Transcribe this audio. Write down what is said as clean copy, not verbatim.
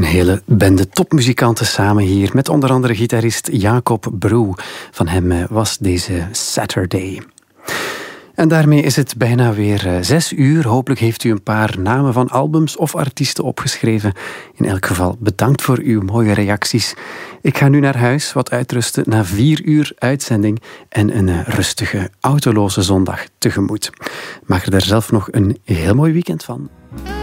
hele bende topmuzikanten samen hier, met onder andere gitarist Jacob Broe. Van hem was deze Saturday. En daarmee is het bijna weer 6 uur. Hopelijk heeft u een paar namen van albums of artiesten opgeschreven. In elk geval bedankt voor uw mooie reacties. Ik ga nu naar huis, wat uitrusten na 4 uur uitzending en een rustige, autoloze zondag tegemoet. Maak er daar zelf nog een heel mooi weekend van.